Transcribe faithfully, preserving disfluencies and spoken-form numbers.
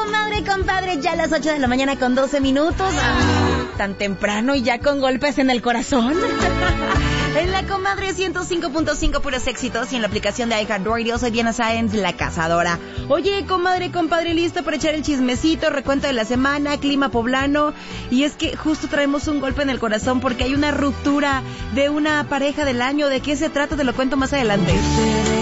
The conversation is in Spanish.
comadre, compadre, ya a las ocho de la mañana con doce minutos. Ah, tan temprano y ya con golpes en el corazón. En la comadre ciento cinco punto cinco puros éxitos y en la aplicación de iHeartRadio. Soy Diana Sáenz, la cazadora. Oye, comadre, compadre, listo para echar el chismecito, recuento de la semana, clima poblano. Y es que justo traemos un golpe en el corazón porque hay una ruptura de una pareja del año. ¿De qué se trata? Te lo cuento más adelante.